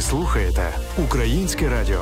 слухаєте Українське радіо.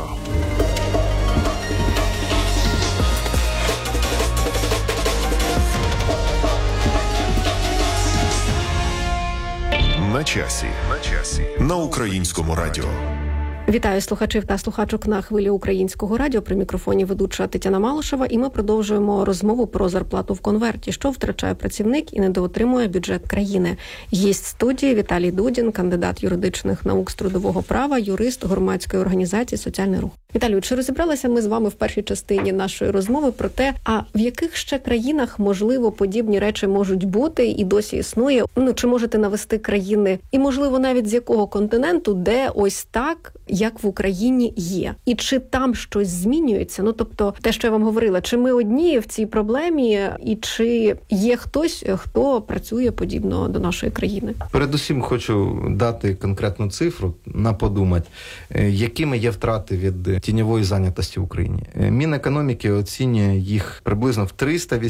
На часі. На Українському радіо. Вітаю слухачів та слухачок на хвилі Українського радіо. При мікрофоні ведуча Тетяна Малишева. І ми продовжуємо розмову про зарплату в конверті, що втрачає працівник і недоотримує бюджет країни. Гість студії Віталій Дудін, кандидат юридичних наук з трудового права, юрист громадської організації «Соціальний рух». Віталію, чи розібралися ми з вами в першій частині нашої розмови про те, а в яких ще країнах, можливо, подібні речі можуть бути і досі існує? Чи можете навести країни, і, можливо, навіть з якого континенту, де ось так, як в Україні є? І чи там щось змінюється? Тобто, те, що я вам говорила, чи ми одні в цій проблемі, і чи є хтось, хто працює подібно до нашої країни? Передусім хочу дати конкретну цифру на подумати, якими є втрати від тіньової зайнятості в Україні. Мінекономіки оцінює їх приблизно в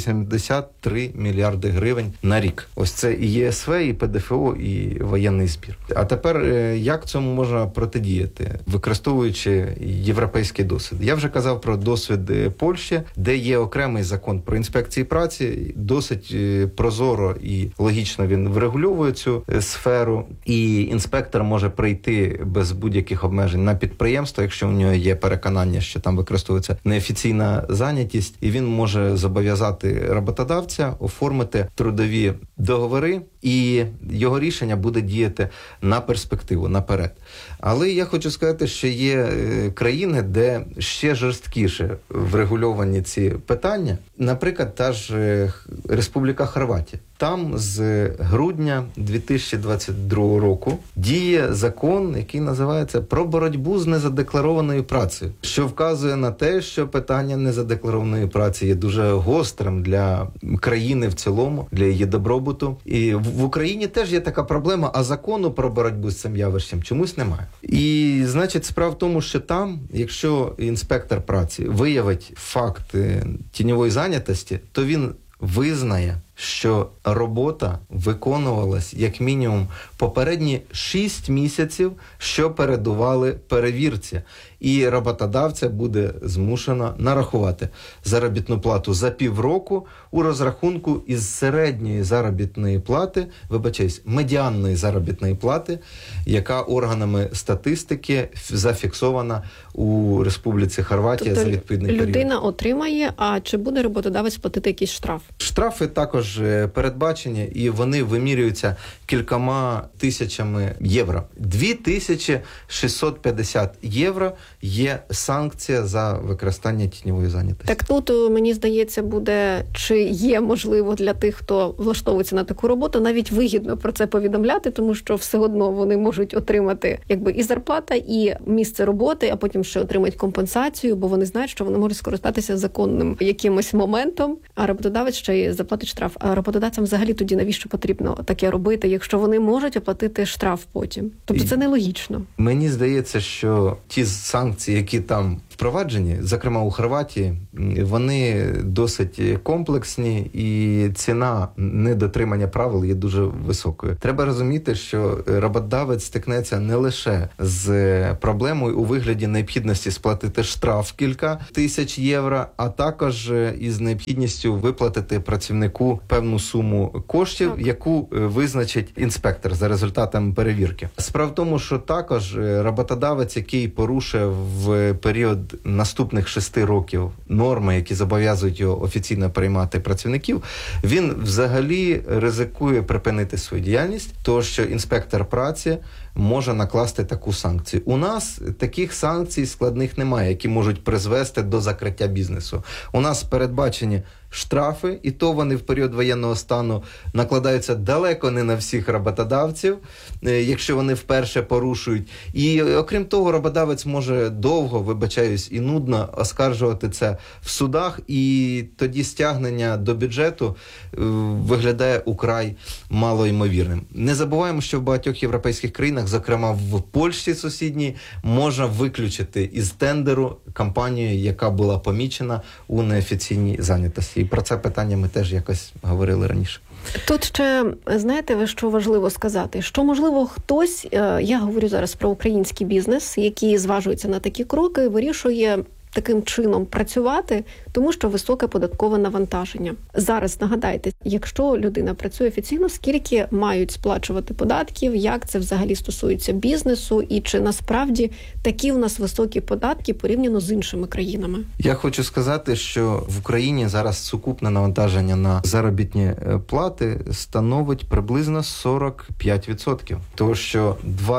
383 мільярди гривень на рік. Ось це і ЄСВ, і ПДФО, і воєнний збір. А тепер, як цьому можна протидіяти, використовуючи європейський досвід? Я вже казав про досвід Польщі, де є окремий закон про інспекції праці, досить прозоро і логічно він врегульовує цю сферу, і інспектор може прийти без будь-яких обмежень на підприємство, якщо у нього є переконання, що там використовується неофіційна зайнятість, і він може зобов'язати роботодавця оформити трудові договори, і його рішення буде діяти на перспективу, наперед. Але я хочу сказати, що є країни, де ще жорсткіше врегульовані ці питання. Наприклад, та ж Республіка Хорватія. Там з грудня 2022 року діє закон, який називається «Про боротьбу з незадекларованою працею», що вказує на те, що питання незадекларованої праці є дуже гострим для країни в цілому, для її добробуту. І в Україні теж є така проблема, а закону про боротьбу з цим явищем чомусь немає. І, значить, справа в тому, що там, якщо інспектор праці виявить факт тіньової зайнятості, то він визнає, що робота виконувалась як мінімум попередні 6 місяців, що передували перевірці. І роботодавця буде змушено нарахувати заробітну плату за півроку у розрахунку із середньої заробітної плати, медіанної заробітної плати, яка органами статистики зафіксована у Республіці Хорватія за відповідний період. Людина отримає, а чи буде роботодавець платити якийсь штраф? Штрафи також передбачені, і вони вимірюються кількома тисячами євро. 2650 євро є санкція за використання тіньової зайнятості. Так тут, мені здається, буде, чи є можливо для тих, хто влаштовується на таку роботу, навіть вигідно про це повідомляти, тому що все одно вони можуть отримати і зарплата, і місце роботи, а потім ще отримати компенсацію, бо вони знають, що вони можуть скористатися законним якимось моментом, а роботодавець ще й заплатить штраф. А роботодавцям взагалі тоді навіщо потрібно таке робити, якщо вони можуть оплатити штраф потім? Тобто це нелогічно. Мені здається, що ті санкції, які там впроваджені, зокрема у Хорватії, вони досить комплексні, і ціна недотримання правил є дуже високою. Треба розуміти, що роботодавець стикнеться не лише з проблемою у вигляді необхідності сплатити штраф кілька тисяч євро, а також із необхідністю виплатити працівнику певну суму коштів, яку визначить інспектор за результатами перевірки. Справа в тому, що також роботодавець, який порушує в період наступних 6 років норми, які зобов'язують його офіційно приймати працівників, він взагалі ризикує припинити свою діяльність, тому що інспектор праці може накласти таку санкцію. У нас таких санкцій складних немає, які можуть призвести до закриття бізнесу. У нас передбачені штрафи, і то вони в період воєнного стану накладаються далеко не на всіх роботодавців, якщо вони вперше порушують. І окрім того, роботодавець може довго, і нудно оскаржувати це в судах, і тоді стягнення до бюджету виглядає украй малоймовірним. Не забуваємо, що в багатьох європейських країнах, зокрема в Польщі сусідній, можна виключити із тендеру компанію, яка була помічена у неофіційній зайнятості. І про це питання ми теж якось говорили раніше. Тут ще, знаєте, що важливо сказати, що, можливо, хтось, я говорю зараз про український бізнес, який зважується на такі кроки, вирішує таким чином працювати, тому що високе податкове навантаження. Зараз нагадайте, якщо людина працює офіційно, скільки мають сплачувати податків, як це взагалі стосується бізнесу і чи насправді такі у нас високі податки порівняно з іншими країнами? Я хочу сказати, що в Україні зараз сукупне навантаження на заробітні плати становить приблизно 45%. Тому що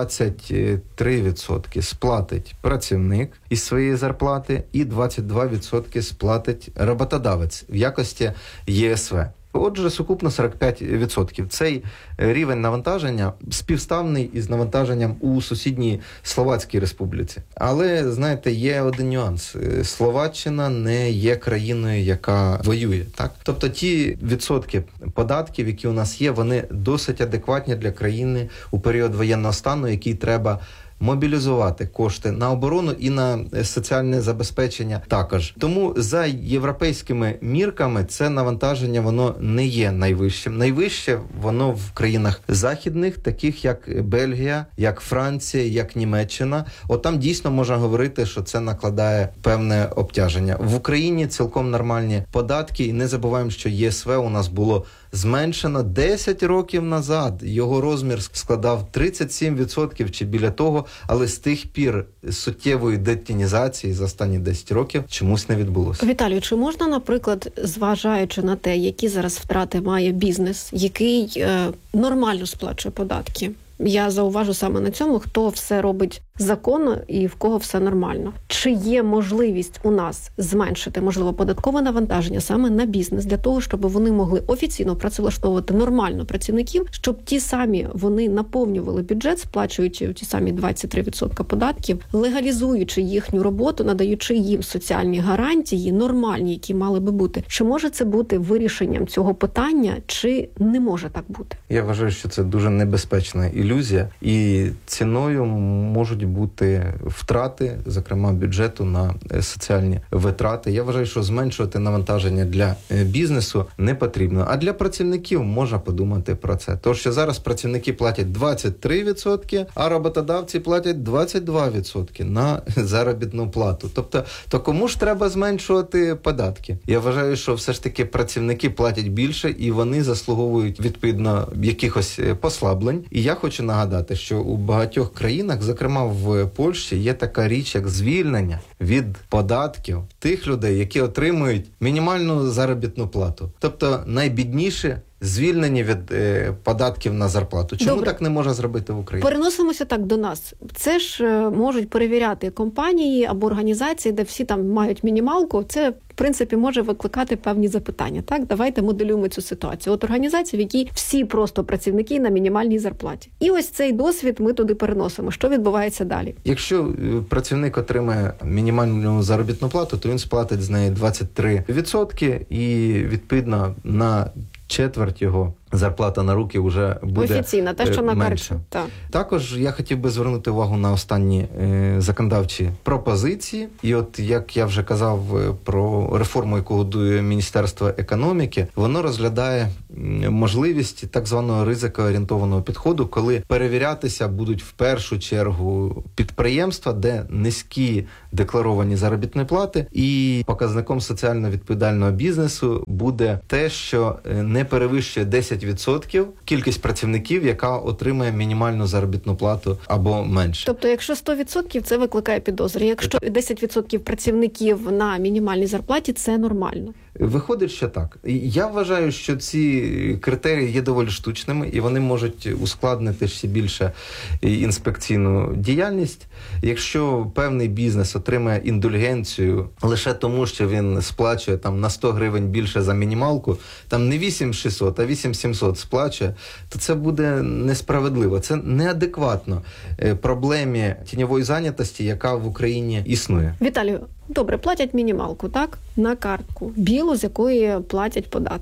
23% сплатить працівник із своєї зарплати і 22% сплатить роботодавець в якості ЄСВ. Отже, сукупно 45%. Цей рівень навантаження співставний із навантаженням у сусідній Словацькій Республіці. Але, знаєте, є один нюанс. Словаччина не є країною, яка воює. Так? Тобто ті відсотки податків, які у нас є, вони досить адекватні для країни у період воєнного стану, який треба мобілізувати кошти на оборону і на соціальне забезпечення також. Тому за європейськими мірками це навантаження, воно не є найвищим. Найвище воно в країнах західних, таких як Бельгія, як Франція, як Німеччина. От там дійсно можна говорити, що це накладає певне обтяження. В Україні цілком нормальні податки, і не забуваємо, що ЄСВ у нас було зменшено 10 років назад. Його розмір складав 37% чи біля того, але з тих пір суттєвої детінізації за останні 10 років чомусь не відбулося. Віталію, чи можна, наприклад, зважаючи на те, які зараз втрати має бізнес, який нормально сплачує податки? Я зауважу саме на цьому, хто все робить законно і в кого все нормально. Чи є можливість у нас зменшити, можливо, податкове навантаження саме на бізнес, для того, щоб вони могли офіційно працевлаштовувати нормально працівників, щоб ті самі вони наповнювали бюджет, сплачуючи ті самі 23% податків, легалізуючи їхню роботу, надаючи їм соціальні гарантії, нормальні, які мали би бути. Чи може це бути вирішенням цього питання, чи не може так бути? Я вважаю, що це дуже небезпечна ілюзія, і ціною можуть бути втрати, зокрема бюджету на соціальні витрати. Я вважаю, що зменшувати навантаження для бізнесу не потрібно. А для працівників можна подумати про це. Тому що зараз працівники платять 23%, а роботодавці платять 22% на заробітну плату. Тобто, то кому ж треба зменшувати податки? Я вважаю, що все ж таки працівники платять більше і вони заслуговують відповідно якихось послаблень. І я хочу нагадати, що у багатьох країнах, зокрема в Польщі, є така річ, як звільнення від податків тих людей, які отримують мінімальну заробітну плату. Тобто найбідніші звільнені від податків на зарплату. Чому Добре. Так не можна зробити в Україні? Переносимося так до нас. Це ж можуть перевіряти компанії або організації, де всі там мають мінімалку. Це, в принципі, може викликати певні запитання. Так, давайте моделюємо цю ситуацію. От організація, в якій всі просто працівники на мінімальній зарплаті. І ось цей досвід ми туди переносимо. Що відбувається далі? Якщо працівник отримає мінімальну заробітну плату, то він сплатить з неї 23% і, відповідно, на четверть його зарплата на руки вже буде офіційна, те, що на менше. карті. Також я хотів би звернути увагу на останні законодавчі пропозиції. І от, як я вже казав про реформу, яку готує Міністерство економіки, воно розглядає можливість так званого ризикоорієнтованого підходу, коли перевірятися будуть в першу чергу підприємства, де низькі декларовані заробітні плати, і показником соціально відповідального бізнесу буде те, що не перевищує 10% кількість працівників, яка отримає мінімальну заробітну плату або менше. Тобто, якщо 100%, це викликає підозри. Якщо 10% працівників на мінімальній зарплаті, це нормально. Виходить, що так. Я вважаю, що ці критерії є доволі штучними, і вони можуть ускладнити ще більше інспекційну діяльність. Якщо певний бізнес отримає індульгенцію лише тому, що він сплачує там на 100 гривень більше за мінімалку, там не 8600, а 8700 сплачує, то це буде несправедливо. Це неадекватно проблемі тіньової зайнятості, яка в Україні існує. Віталію, добре, платять мінімалку, так? На картку. Білу, з якої платять податки.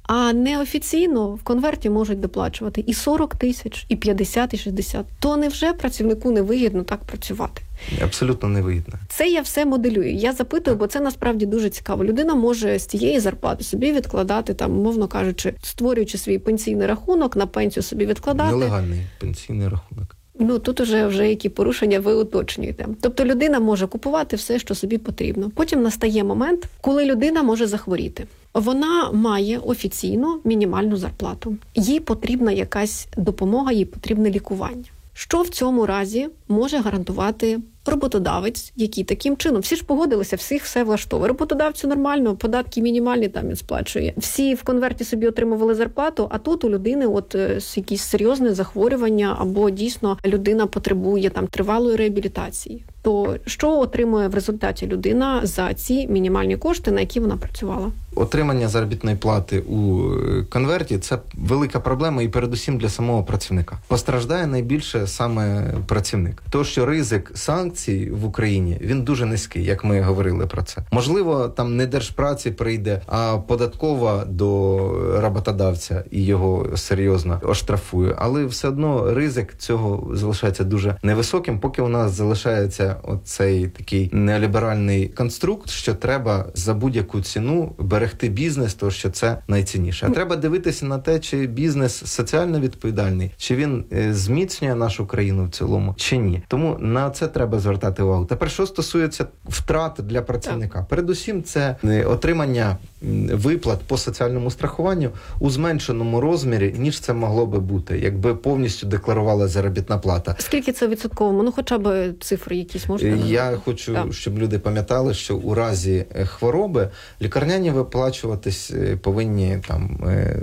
А неофіційно в конверті можуть доплачувати і 40 тисяч, і 50, і 60. То невже працівнику не вигідно так працювати? Абсолютно не вигідно. Це я все моделюю. Я запитую, бо це насправді дуже цікаво. Людина може з тієї зарплати собі відкладати, там, мовно кажучи, створюючи свій пенсійний рахунок, на пенсію собі відкладати. Нелегальний пенсійний рахунок. Тут вже які порушення ви уточнюєте. Тобто людина може купувати все, що собі потрібно. Потім настає момент, коли людина може захворіти. Вона має офіційно мінімальну зарплату. Їй потрібна якась допомога, їй потрібне лікування. Що в цьому разі може гарантувати роботодавець, який таким чином? Всі ж погодилися, всіх все влаштовує. Роботодавцю нормально, податки мінімальні там він сплачує. Всі в конверті собі отримували зарплату, а тут у людини якісь серйозне захворювання або дійсно людина потребує там тривалої реабілітації. То що отримує в результаті людина за ці мінімальні кошти, на які вона працювала? Отримання заробітної плати у конверті – це велика проблема і передусім для самого працівника. Постраждає найбільше саме працівник. То, що ризик санкцій в Україні, він дуже низький, як ми говорили про це. Можливо, там не Держпраці прийде, а податкова до роботодавця і його серйозно оштрафує. Але все одно ризик цього залишається дуже невисоким, поки у нас залишається оцей такий неоліберальний конструкт, що треба за будь-яку ціну берегти бізнес, тому що це найцінніше. А треба дивитися на те, чи бізнес соціально відповідальний, чи він зміцнює нашу країну в цілому, чи ні. Тому на це треба звертати увагу. Тепер, що стосується втрат для працівника. Передусім, це отримання виплат по соціальному страхуванню у зменшеному розмірі, ніж це могло би бути, якби повністю декларувала заробітна плата. Скільки це відсотково? Хоча б цифри якісь можна? Я хочу, щоб люди пам'ятали, що у разі хвороби лікарняні виплачуватись повинні там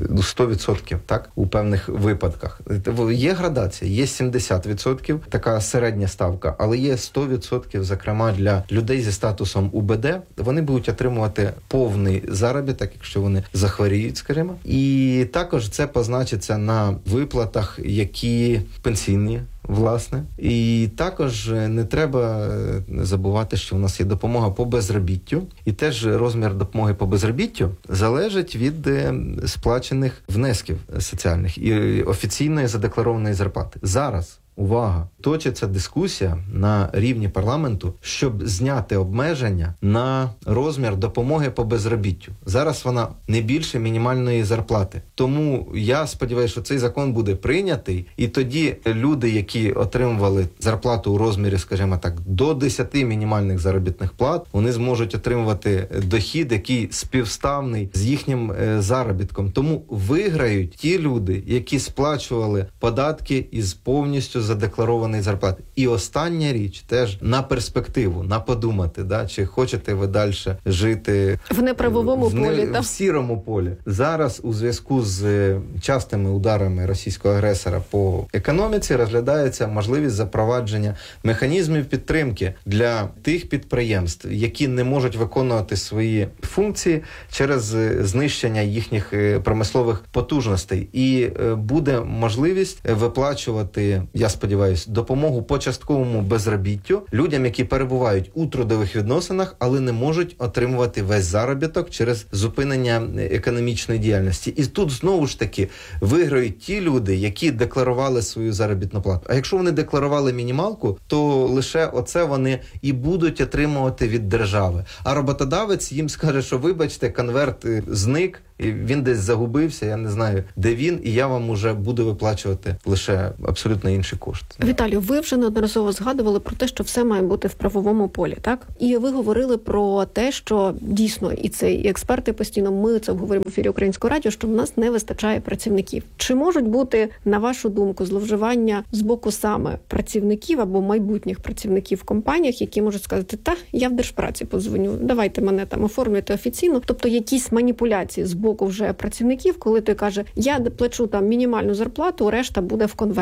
100%, так, у певних випадках. Є градація, є 70%, така середня ставка, але є 100%, зокрема, для людей зі статусом УБД. Вони будуть отримувати повний заробіток, якщо вони захворіють, скажімо. І також це позначиться на виплатах, які пенсійні, власне. І також не треба забувати, що у нас є допомога по безробіттю. І теж розмір допомоги по безробіттю залежить від сплачених внесків соціальних і офіційної задекларованої зарплати. Зараз, увага, точиться дискусія на рівні парламенту, щоб зняти обмеження на розмір допомоги по безробіттю. Зараз вона не більше мінімальної зарплати. Тому я сподіваюся, що цей закон буде прийнятий, і тоді люди, які отримували зарплату у розмірі, скажімо так, до 10 мінімальних заробітних плат, вони зможуть отримувати дохід, який співставний з їхнім заробітком. Тому виграють ті люди, які сплачували податки із повністю задекларованої зарплати. І остання річ теж на перспективу, на подумати, чи хочете ви далі жити в неправовому полі, в сірому полі. Зараз у зв'язку з частими ударами російського агресора по економіці розглядається можливість запровадження механізмів підтримки для тих підприємств, які не можуть виконувати свої функції через знищення їхніх промислових потужностей. І буде можливість виплачувати, я сподіваюся, допомогу по частковому безробіттю людям, які перебувають у трудових відносинах, але не можуть отримувати весь заробіток через зупинення економічної діяльності. І тут знову ж таки виграють ті люди, які декларували свою заробітну плату. А якщо вони декларували мінімалку, то лише оце вони і будуть отримувати від держави. А роботодавець їм скаже, що вибачте, конверт зник, і він десь загубився, я не знаю, де він, і я вам уже буду виплачувати лише абсолютно інші кошти. Віталію, ви вже неодноразово згадували про те, що все має бути в правовому полі, так? І ви говорили про те, що дійсно, і це і експерти постійно, ми це обговоримо в ефірі Українського радіо, що в нас не вистачає працівників. Чи можуть бути, на вашу думку, зловживання з боку саме працівників або майбутніх працівників в компаніях, які можуть сказати, я в Держпраці подзвоню, давайте мене там оформлюйте офіційно, тобто якісь маніпуляції з боку вже працівників, коли той каже, я плачу там мінімальну зарплату, решта буде в конверті.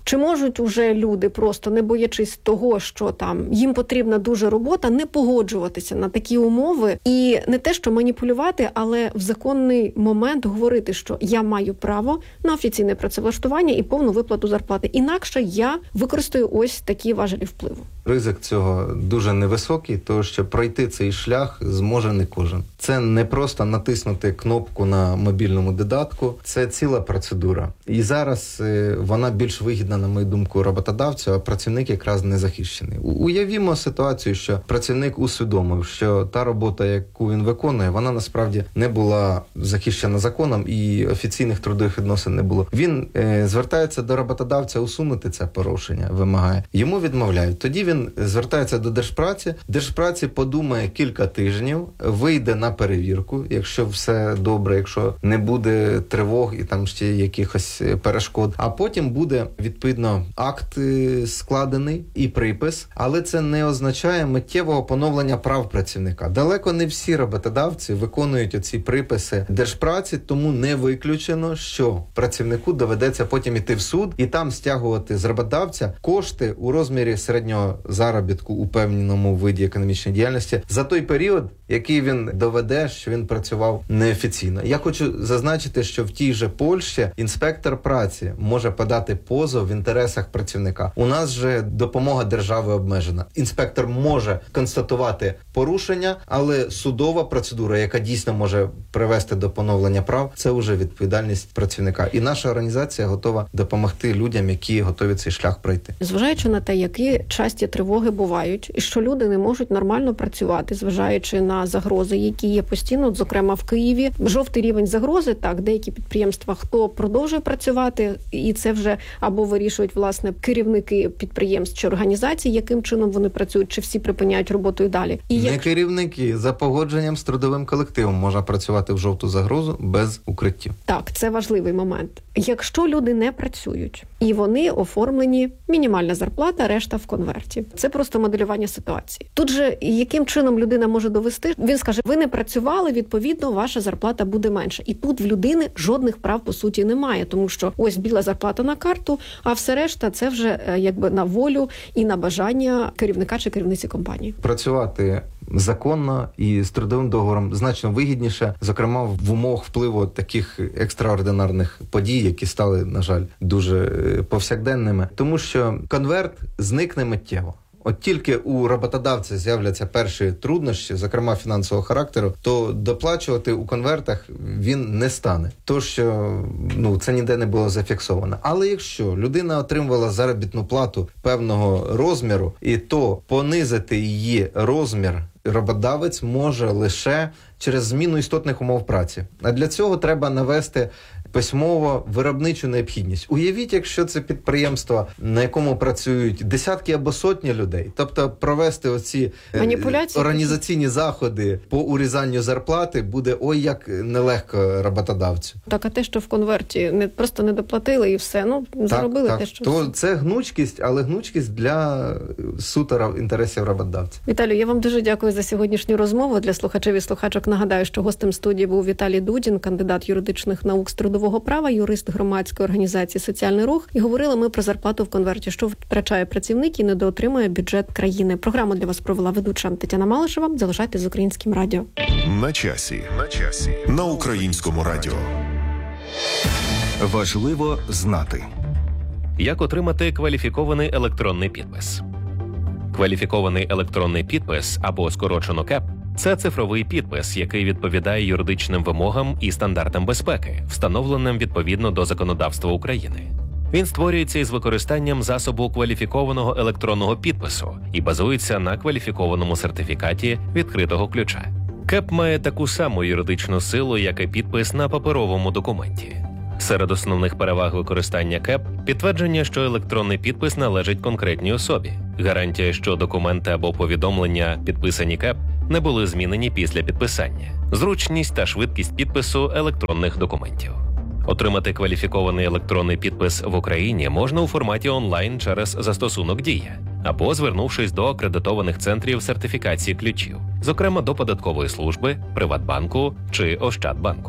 Чи можуть уже люди, просто не боячись того, що там їм потрібна дуже робота, не погоджуватися на такі умови і не те, що маніпулювати, але в законний момент говорити, що я маю право на офіційне працевлаштування і повну виплату зарплати. Інакше я використаю ось такі важелі впливу. Ризик цього дуже невисокий, тому що пройти цей шлях зможе не кожен. Це не просто натиснути кнопку на мобільному додатку, це ціла процедура. І зараз вона більш вигідна, на мою думку, роботодавцю, а працівник якраз не захищений. Уявімо ситуацію, що працівник усвідомив, що та робота, яку він виконує, вона насправді не була захищена законом і офіційних трудових відносин не було. Він звертається до роботодавця усунути це порушення, вимагає. Йому відмовляють. Тоді він звертається до Держпраці. Держпраці подумає кілька тижнів, вийде на перевірку, якщо все добре, якщо не буде тривог і там ще якихось перешкод. А потім буде, відповідно, акт складений і припис, але це не означає миттєвого поновлення прав працівника. Далеко не всі роботодавці виконують оці приписи Держпраці, тому не виключено, що працівнику доведеться потім іти в суд і там стягувати з роботодавця кошти у розмірі середнього заробітку у певному виді економічної діяльності за той період, який він доведе, що він працював неофіційно. Я хочу зазначити, що в тій же Польщі інспектор праці може подати позов в інтересах працівника. У нас же допомога держави обмежена. Інспектор може констатувати порушення, але судова процедура, яка дійсно може привести до поновлення прав, це вже відповідальність працівника. І наша організація готова допомогти людям, які готові цей шлях пройти. Зважаючи на те, які часті тривоги бувають, і що люди не можуть нормально працювати, зважаючи на загрози, які є постійно, зокрема в Києві. Жовтий рівень загрози, так, деякі підприємства, хто продовжує працювати, і це вже або вирішують, власне, керівники підприємств чи організацій, яким чином вони працюють, чи всі припиняють роботу і далі. І не керівники, за погодженням з трудовим колективом можна працювати в жовту загрозу без укриттів. Так, це важливий момент. Якщо люди не працюють, і вони оформлені, мінімальна зарплата, решта в конверті. Це просто моделювання ситуації. Тут же, яким чином людина може довести? Він скаже, ви не працювали, відповідно, ваша зарплата буде менша. І тут в людини жодних прав, по суті, немає, тому що ось біла зарплата на карту, а все решта це вже якби на волю і на бажання керівника чи керівниці компанії. Працювати законно і з трудовим договором значно вигідніше, зокрема в умовах впливу таких екстраординарних подій, які стали, на жаль, дуже повсякденними, тому що конверт зникне миттєво. От тільки у роботодавця з'являться перші труднощі, зокрема фінансового характеру, то доплачувати у конвертах він не стане. То, що це ніде не було зафіксовано. Але якщо людина отримувала заробітну плату певного розміру, і то понизити її розмір роботодавець може лише через зміну істотних умов праці. А для цього треба навести письмово виробничу необхідність. Уявіть, якщо це підприємство, на якому працюють десятки або сотні людей, тобто провести оці організаційні заходи по урізанню зарплати буде ой як нелегко роботодавцю. Так, а те, що в конверті просто не доплатили і все, заробили те, що... То це гнучкість, але гнучкість для суто інтересів роботодавця. Віталію, я вам дуже дякую за сьогоднішню розмову. Для слухачів і слухачок нагадаю, що гостем студії був Віталій Дудін, кандидат юридичних наук з трудового права, юрист громадської організації «Соціальний рух». І говорили ми про зарплату в конверті, що втрачає працівник і недоотримує бюджет країни. Програму для вас провела ведуча Тетяна Малишева. Залишайтесь з Українським радіо. На часі. На Українському радіо. Важливо знати. Як отримати кваліфікований електронний підпис? Кваліфікований електронний підпис, або скорочено КЕП, це цифровий підпис, який відповідає юридичним вимогам і стандартам безпеки, встановленим відповідно до законодавства України. Він створюється із використанням засобу кваліфікованого електронного підпису і базується на кваліфікованому сертифікаті відкритого ключа. КЕП має таку саму юридичну силу, як і підпис на паперовому документі. Серед основних переваг використання КЕП – підтвердження, що електронний підпис належить конкретній особі, гарантія, що документи або повідомлення, підписані КЕП, не були змінені після підписання, зручність та швидкість підпису електронних документів. Отримати кваліфікований електронний підпис в Україні можна у форматі онлайн через застосунок «Дія» або звернувшись до акредитованих центрів сертифікації ключів, зокрема до податкової служби, Приватбанку чи Ощадбанку.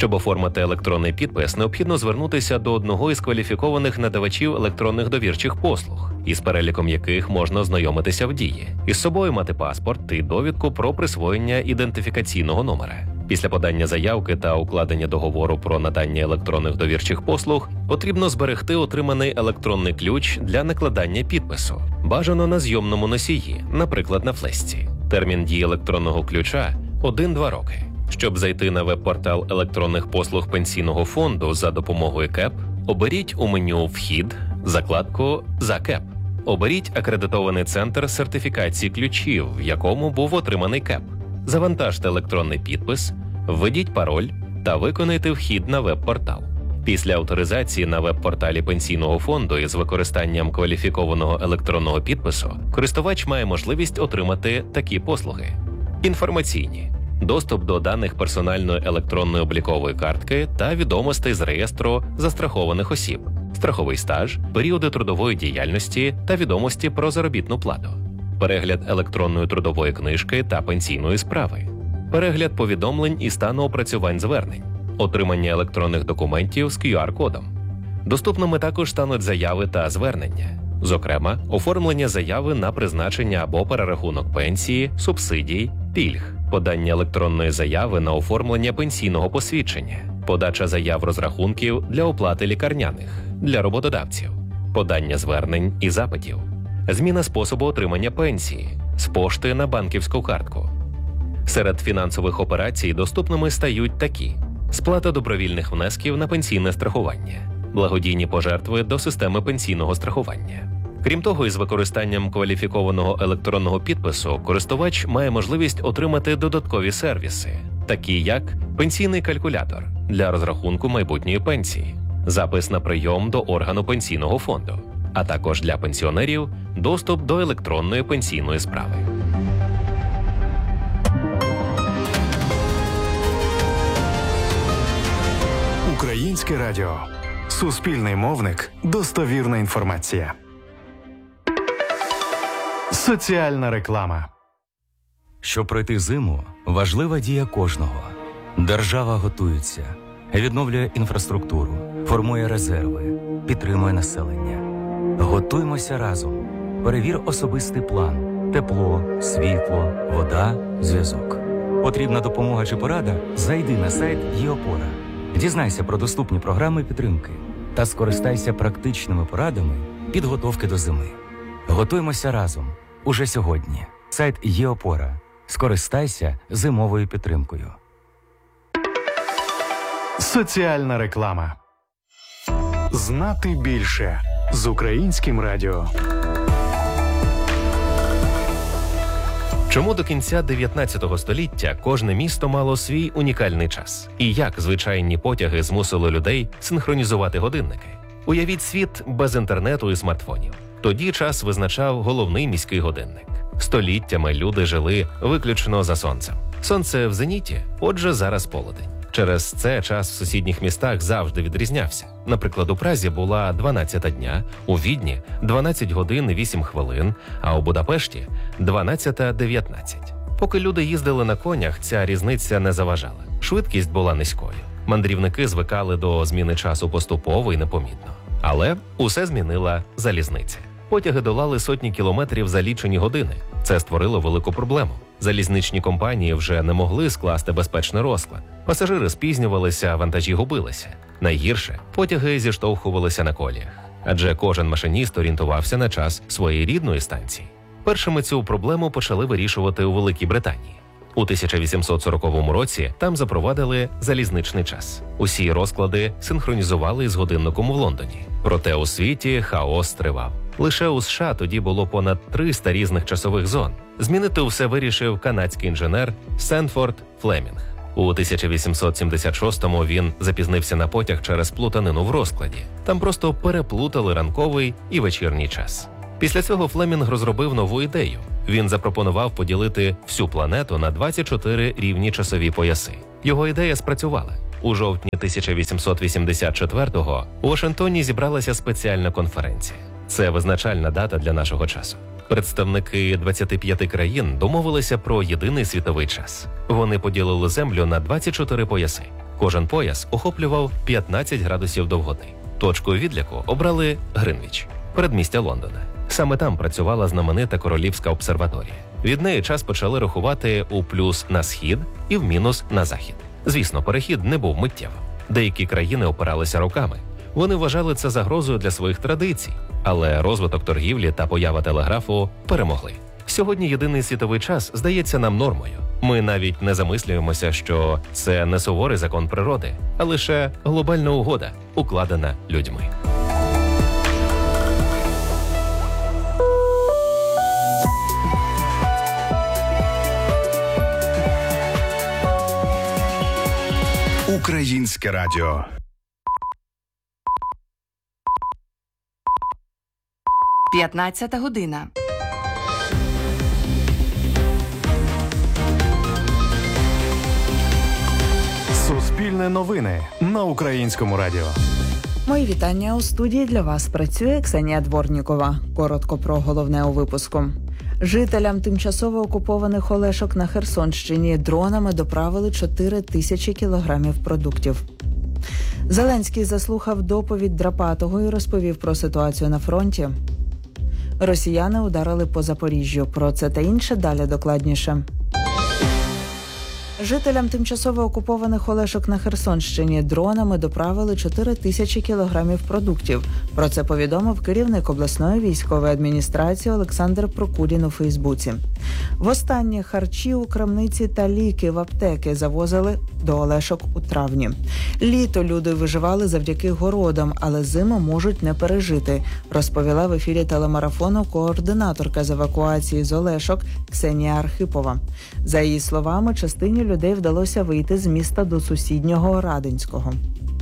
Щоб оформити електронний підпис, необхідно звернутися до одного із кваліфікованих надавачів електронних довірчих послуг, із переліком яких можна ознайомитися в Дії, із собою мати паспорт і довідку про присвоєння ідентифікаційного номера. Після подання заявки та укладення договору про надання електронних довірчих послуг потрібно зберегти отриманий електронний ключ для накладання підпису, бажано на зйомному носії, наприклад, на флешці. Термін дії електронного ключа – 1-2 роки. Щоб зайти на веб-портал електронних послуг Пенсійного фонду за допомогою КЕП, оберіть у меню «Вхід» закладку «За КЕП». Оберіть акредитований центр сертифікації ключів, в якому був отриманий КЕП. Завантажте електронний підпис, введіть пароль та виконайте вхід на веб-портал. Після авторизації на веб-порталі Пенсійного фонду із використанням кваліфікованого електронного підпису користувач має можливість отримати такі послуги: інформаційні, доступ до даних персональної електронної облікової картки та відомостей з реєстру застрахованих осіб, страховий стаж, періоди трудової діяльності та відомості про заробітну плату, перегляд електронної трудової книжки та пенсійної справи, перегляд повідомлень і стану опрацювань звернень, отримання електронних документів з QR-кодом. Доступними також стануть заяви та звернення, зокрема, оформлення заяви на призначення або перерахунок пенсії, субсидій, пільг, подання електронної заяви на оформлення пенсійного посвідчення, подача заяв розрахунків для оплати лікарняних, для роботодавців, подання звернень і запитів, зміна способу отримання пенсії з пошти на банківську картку. Серед фінансових операцій доступними стають такі: сплата добровільних внесків на пенсійне страхування, благодійні пожертви до системи пенсійного страхування. Крім того, із використанням кваліфікованого електронного підпису користувач має можливість отримати додаткові сервіси, такі як пенсійний калькулятор для розрахунку майбутньої пенсії, запис на прийом до органу Пенсійного фонду, а також для пенсіонерів доступ до електронної пенсійної справи. Українське радіо. Суспільний мовник. Достовірна інформація. Соціальна реклама. Щоб пройти зиму, важлива дія кожного. Держава готується, відновлює інфраструктуру, формує резерви, підтримує населення. Готуймося разом. Перевір особистий план. Тепло, світло, вода, зв'язок. Потрібна допомога чи порада? Зайди на сайт ЄОПОРА. Дізнайся про доступні програми підтримки та скористайся практичними порадами підготовки до зими. Готуймося разом. Уже сьогодні. Сайт ЄОПОРА. Скористайся зимовою підтримкою. Соціальна реклама. Знати більше з Українським радіо. Чому до кінця 19 століття кожне місто мало свій унікальний час? І як звичайні потяги змусили людей синхронізувати годинники? Уявіть світ без інтернету і смартфонів. Тоді час визначав головний міський годинник. Століттями люди жили виключно за сонцем. Сонце в зеніті, отже, зараз полудень. Через це час в сусідніх містах завжди відрізнявся. Наприклад, у Празі була 12-та дня, у Відні – 12 годин і 8 хвилин, а у Будапешті – 12:19. Поки люди їздили на конях, ця різниця не заважала. Швидкість була низькою. Мандрівники звикали до зміни часу поступово і непомітно. Але усе змінила залізниця. Потяги долали сотні кілометрів за лічені години. Це створило велику проблему. Залізничні компанії вже не могли скласти безпечний розклад. Пасажири спізнювалися, вантажі губилися. Найгірше – потяги зіштовхувалися на коліях. Адже кожен машиніст орієнтувався на час своєї рідної станції. Першими цю проблему почали вирішувати у Великій Британії. У 1840 році там запровадили залізничний час. Усі розклади синхронізували з годинником в Лондоні. Проте у світі хаос тривав. Лише у США тоді було понад 300 різних часових зон. Змінити все вирішив канадський інженер Сенфорд Флемінг. У 1876-му він запізнився на потяг через плутанину в розкладі. Там просто переплутали ранковий і вечірній час. Після цього Флемінг розробив нову ідею. Він запропонував поділити всю планету на 24 рівні часові пояси. Його ідея спрацювала. У жовтні 1884-го у Вашингтоні зібралася спеціальна конференція. Це визначальна дата для нашого часу. Представники 25 країн домовилися про єдиний світовий час. Вони поділили Землю на 24 пояси. Кожен пояс охоплював 15 градусів довготи. Точкою відліку обрали Гринвіч, передмістя Лондона. Саме там працювала знаменита Королівська обсерваторія. Від неї час почали рахувати у плюс на схід і в мінус на захід. Звісно, перехід не був миттєвим. Деякі країни опиралися роками. Вони вважали це загрозою для своїх традицій, але розвиток торгівлі та поява телеграфу перемогли. Сьогодні єдиний світовий час здається нам нормою. Ми навіть не замислюємося, що це не суворий закон природи, а лише глобальна угода, укладена людьми. Українське радіо. П'ятнадцята година. Суспільне новини на Українському радіо. Мої вітання. У студії для вас працює Ксенія Дворнікова. Коротко про головне у випуску. Жителям тимчасово окупованих Олешок на Херсонщині дронами доправили 4 тисячі кілограмів продуктів. Зеленський заслухав доповідь Драпатого і розповів про ситуацію на фронті. Росіяни ударили по Запоріжжю. Про це та інше далі докладніше. Жителям тимчасово окупованих Олешок на Херсонщині дронами доправили 4 тисячі кілограмів продуктів. Про це повідомив керівник обласної військової адміністрації Олександр Прокудін у Фейсбуці. Востаннє харчі у крамниці та ліки в аптеки завозили до Олешок у травні. Літо люди виживали завдяки городам, але зиму можуть не пережити, розповіла в ефірі телемарафону координаторка з евакуації з Олешок Ксенія Архипова. За її словами, частині людей вдалося вийти з міста до сусіднього Радинського.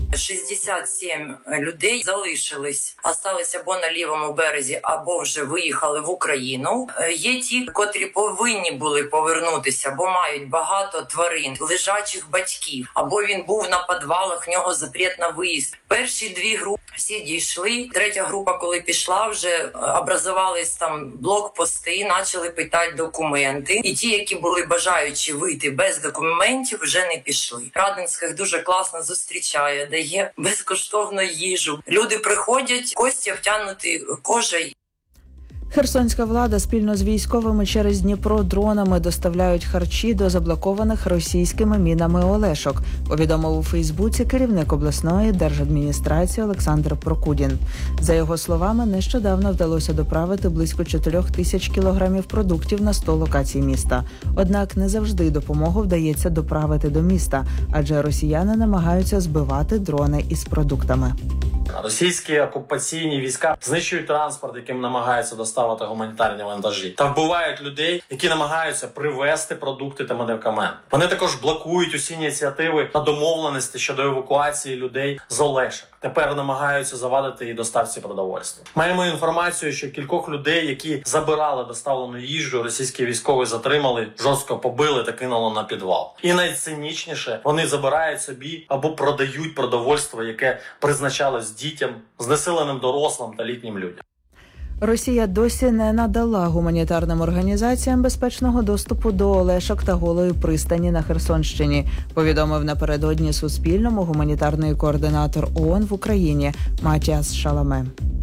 67 людей залишились, осталися або на лівому березі, або вже виїхали в Україну. Є ті, котрі повинні були повернутися, бо мають багато тварин, лежачих батьків, або він був на підвалах, в нього запрет на виїзд. Перші 2 групи всі дійшли. 3-я група, коли пішла, вже образувались там блокпости, почали питати документи. І ті, які були бажаючі вийти без документів, вже не пішли. Радинських дуже класно зустрічає, дає безкоштовну їжу. Люди приходять, кості втягнуті кожею. Херсонська влада спільно з військовими через Дніпро дронами доставляють харчі до заблокованих російськими мінами Олешок, повідомив у Фейсбуці керівник обласної держадміністрації Олександр Прокудін. За його словами, нещодавно вдалося доправити близько 4 тисяч кілограмів продуктів на 100 локацій міста. Однак не завжди допомогу вдається доправити до міста, адже росіяни намагаються збивати дрони із продуктами. Російські окупаційні війська знищують транспорт, яким намагаються доставити гуманітарні вантажі, та вбивають людей, які намагаються привезти продукти та медикаменти. Вони також блокують усі ініціативи та домовленості щодо евакуації людей з Олешок. Тепер намагаються завадити і доставці продовольства. Маємо інформацію, що кількох людей, які забирали доставлену їжу, російські військові затримали, жорстко побили та кинули на підвал. І найцинічніше, вони забирають собі або продають продовольство, яке призначалось дітям, знесиленим дорослим та літнім людям. Росія досі не надала гуманітарним організаціям безпечного доступу до Олешок та Голої пристані на Херсонщині, повідомив напередодні Суспільному гуманітарний координатор ООН в Україні Матіас Шаламе.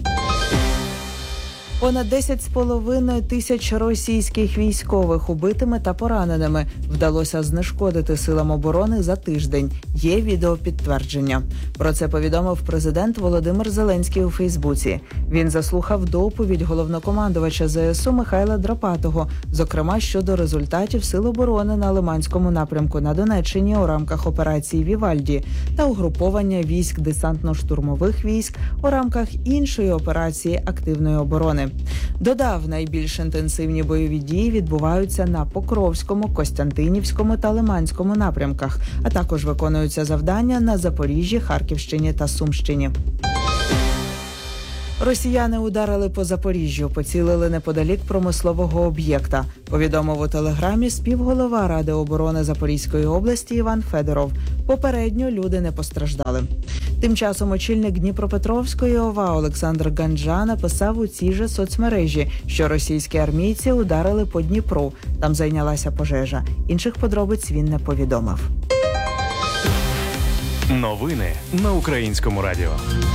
Понад 10,5 тисяч російських військових убитими та пораненими вдалося знешкодити силам оборони за тиждень. Є відеопідтвердження. Про це повідомив президент Володимир Зеленський у Фейсбуці. Він заслухав доповідь головнокомандувача ЗСУ Михайла Драпатого, зокрема щодо результатів сил оборони на Лиманському напрямку на Донеччині у рамках операції «Вівальді» та угруповання військ десантно-штурмових військ у рамках іншої операції активної оборони. Додав, найбільш інтенсивні бойові дії відбуваються на Покровському, Костянтинівському та Лиманському напрямках, а також виконуються завдання на Запоріжжі, Харківщині та Сумщині. Росіяни ударили по Запоріжжю, поцілили неподалік промислового об'єкта, повідомив у телеграмі співголова Ради оборони Запорізької області Іван Федоров. Попередньо люди не постраждали. Тим часом очільник Дніпропетровської ОВА Олександр Ганджа написав у цій же соцмережі, що російські армійці ударили по Дніпру. Там зайнялася пожежа. Інших подробиць він не повідомив. Новини на Українському радіо.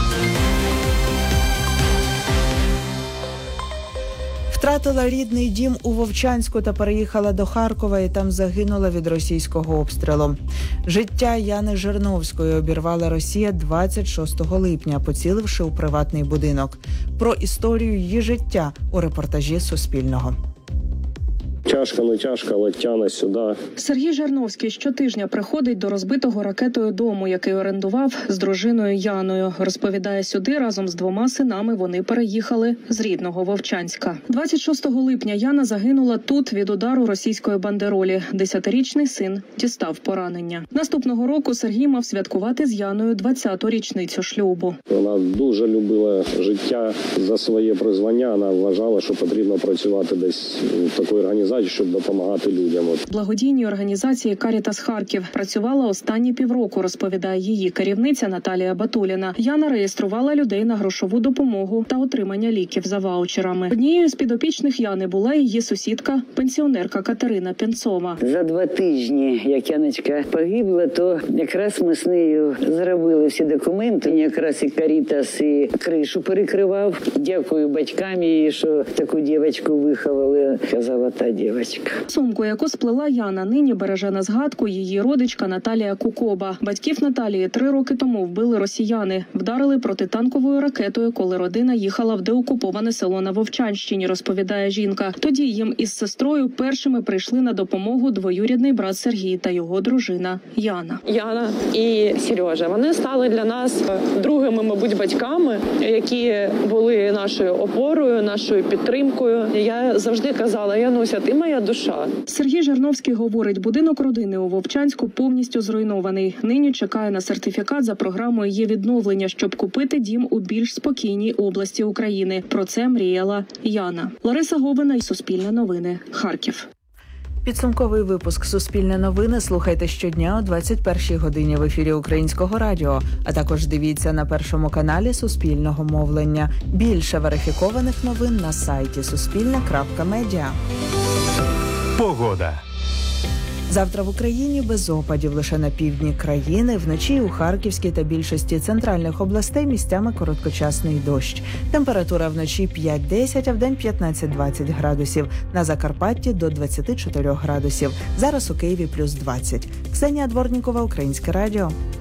Втратила рідний дім у Вовчанську та переїхала до Харкова і там загинула від російського обстрілу. Життя Яни Жирновської обірвала Росія 26 липня, поціливши у приватний будинок. Про історію її життя у репортажі Суспільного. Тяжко, не тяжко, але тягне сюди. Сергій Жирновський щотижня приходить до розбитого ракетою дому, який орендував з дружиною Яною. Розповідає, сюди разом з 2 синами вони переїхали з рідного Вовчанська. 26 липня Яна загинула тут від удару російської бандеролі. 10-річний син дістав поранення. Наступного року Сергій мав святкувати з Яною 20-ту річницю шлюбу. Вона дуже любила життя за своє призвання. Вона вважала, що потрібно працювати десь в такій організації, щоб допомагати людям. В благодійній організації «Карітас Харків» працювала останні півроку, розповідає її керівниця Наталія Батуліна. Яна реєструвала людей на грошову допомогу та отримання ліків за ваучерами. Однією з підопічних Яни була її сусідка, пенсіонерка Катерина Пенцова. За 2 тижні, як Яночка погибла, то якраз ми з нею зробили всі документи. Якраз і «Карітас» і кришу перекривав. Дякую батькам її, що таку дівчинку виховали. Казала та дівчинка. Сумку, яку сплела Яна, нині береже на згадку її родичка Наталія Кукоба. Батьків Наталії 3 роки тому вбили росіяни. Вдарили протитанковою ракетою, коли родина їхала в деокуповане село на Вовчанщині, розповідає жінка. Тоді їм із сестрою першими прийшли на допомогу двоюрідний брат Сергій та його дружина Яна. Яна і Сережа, вони стали для нас другими, мабуть, батьками, які були нашою опорою, нашою підтримкою. Я завжди казала: Януся, ти моя душа. Сергій Жирновський говорить, будинок родини у Вовчанську повністю зруйнований. Нині чекає на сертифікат за програмою «Є відновлення», щоб купити дім у більш спокійній області України. Про це мріяла Яна. Лариса Говина і Суспільне новини. Харків. Підсумковий випуск «Суспільне новини» слухайте щодня о 21-й годині в ефірі Українського радіо, а також дивіться на Першому каналі Суспільного мовлення. Більше верифікованих новин на сайті suspilne.media. Погода. Завтра в Україні без опадів, лише на півдні країни. Вночі у Харківській та більшості центральних областей місцями короткочасний дощ. Температура вночі 5-10, а вдень 15-20 градусів. На Закарпатті до 24 градусів. Зараз у Києві плюс 20. Ксенія Дворнікова, Українське радіо.